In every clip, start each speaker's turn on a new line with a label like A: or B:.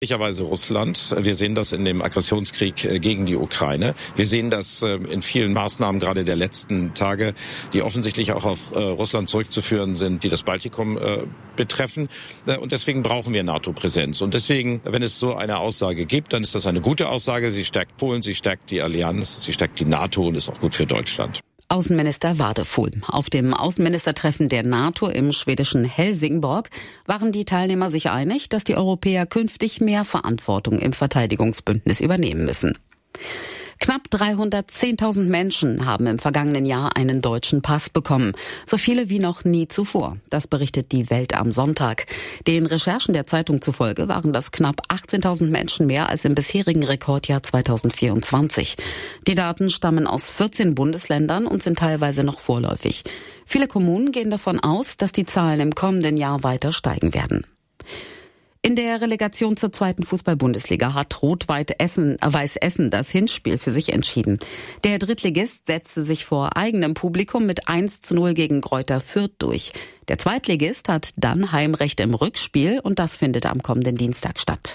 A: Möglicherweise Russland. Wir sehen das in dem Aggressionskrieg gegen die Ukraine. Wir sehen das in vielen Maßnahmen gerade der letzten Tage, die offensichtlich auch auf Russland zurückzuführen sind, die das Baltikum betreffen. Und deswegen brauchen wir NATO-Präsenz. Und deswegen, wenn es so eine Aussage gibt, dann ist das eine gute Aussage. Sie stärkt Polen, sie stärkt die Allianz, sie stärkt die NATO und ist auch gut für Deutschland.
B: Außenminister Wadefuhl. Auf dem Außenministertreffen der NATO im schwedischen Helsingborg waren die Teilnehmer sich einig, dass die Europäer künftig mehr Verantwortung im Verteidigungsbündnis übernehmen müssen. Knapp 310.000 Menschen haben im vergangenen Jahr einen deutschen Pass bekommen. So viele wie noch nie zuvor. Das berichtet die Welt am Sonntag. Den Recherchen der Zeitung zufolge waren das knapp 18.000 Menschen mehr als im bisherigen Rekordjahr 2024. Die Daten stammen aus 14 Bundesländern und sind teilweise noch vorläufig. Viele Kommunen gehen davon aus, dass die Zahlen im kommenden Jahr weiter steigen werden. In der Relegation zur 2. Fußball-Bundesliga hat Rot-Weiß Essen das Hinspiel für sich entschieden. Der Drittligist setzte sich vor eigenem Publikum mit 1:0 gegen Greuther Fürth durch. Der Zweitligist hat dann Heimrecht im Rückspiel und das findet am kommenden Dienstag statt.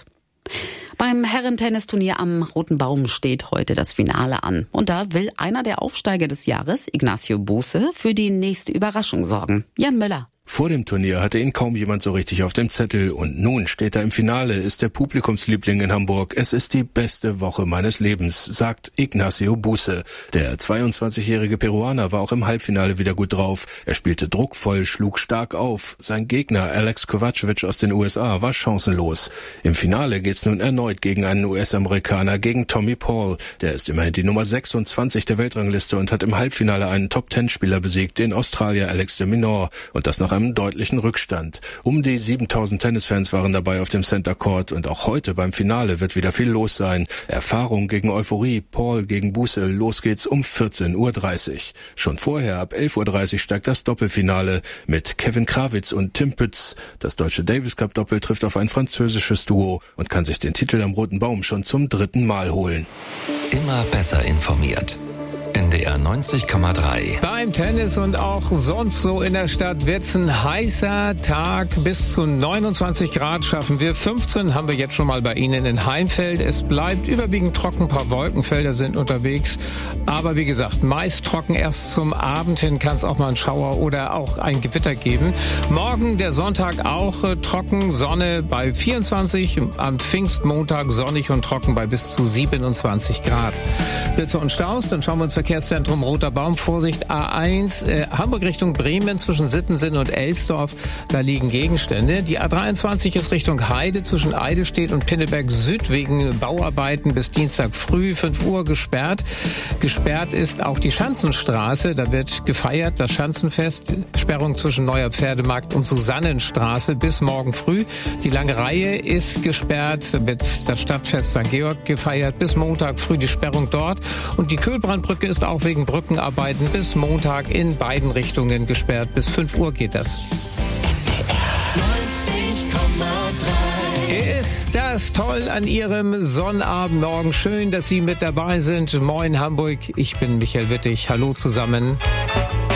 B: Beim Herrentennisturnier am Roten Baum steht heute das Finale an. Und da will einer der Aufsteiger des Jahres, Ignacio Buse, für die nächste Überraschung sorgen. Jan Möller.
C: Vor dem Turnier hatte ihn kaum jemand so richtig auf dem Zettel und nun steht er im Finale, ist der Publikumsliebling in Hamburg. Es ist die beste Woche meines Lebens, sagt Ignacio Buse. Der 22-jährige Peruaner war auch im Halbfinale wieder gut drauf. Er spielte druckvoll, schlug stark auf. Sein Gegner Alex Kovacevic aus den USA war chancenlos. Im Finale geht's nun erneut gegen einen US-Amerikaner, gegen Tommy Paul. Der ist immerhin die Nummer 26 der Weltrangliste und hat im Halbfinale einen Top-10-Spieler besiegt, den Australier Alex de Minaur. Und das nach einem deutlichen Rückstand. Um die 7.000 Tennisfans waren dabei auf dem Center Court und auch heute beim Finale wird wieder viel los sein. Erfahrung gegen Euphorie, Paul gegen Buse, los geht's um 14:30 Uhr. Schon vorher ab 11:30 Uhr steigt das Doppelfinale mit Kevin Krawitz und Tim Pütz. Das deutsche Davis Cup Doppel trifft auf ein französisches Duo und kann sich den Titel am Roten Baum schon zum 3. Mal holen.
D: Immer besser informiert. NDR 90,3.
E: Beim Tennis und auch sonst so in der Stadt wird's ein heißer Tag. Bis zu 29 Grad schaffen wir. 15 haben wir jetzt schon mal bei Ihnen in Heimfeld. Es bleibt überwiegend trocken, ein paar Wolkenfelder sind unterwegs. Aber wie gesagt, meist trocken. Erst zum Abend hin kann es auch mal einen Schauer oder auch ein Gewitter geben. Morgen, der Sonntag, auch trocken, Sonne bei 24. Am Pfingstmontag sonnig und trocken bei bis zu 27 Grad. Blitze und Staus, dann schauen wir uns Verkehrszentrum Roter Baum. Vorsicht A1, Hamburg Richtung Bremen zwischen Sittensen und Elsdorf. Da liegen Gegenstände. Die A23 ist Richtung Heide zwischen Eidelstedt und Pinneberg Süd wegen Bauarbeiten bis Dienstag früh 5 Uhr gesperrt. Gesperrt ist auch die Schanzenstraße. Da wird gefeiert, das Schanzenfest. Sperrung zwischen Neuer Pferdemarkt und Susannenstraße bis morgen früh. Die lange Reihe ist gesperrt. Da wird das Stadtfest St. Georg gefeiert. Bis Montag früh die Sperrung dort. Und die Kühlbrandbrücke ist auch wegen Brückenarbeiten bis Montag in beiden Richtungen gesperrt. Bis 5 Uhr geht das. 90,3. Ist das toll an Ihrem Sonnabend morgen? Schön, dass Sie mit dabei sind. Moin Hamburg, ich bin Michael Wittig. Hallo zusammen.